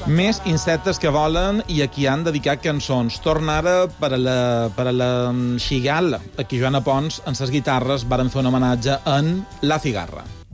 Més insectes que volen i a qui han dedicat cançons. Torna ara per a la Xigala. Aquí Joana Pons, en ses guitarres, varen fer un homenatge en La Cigarra.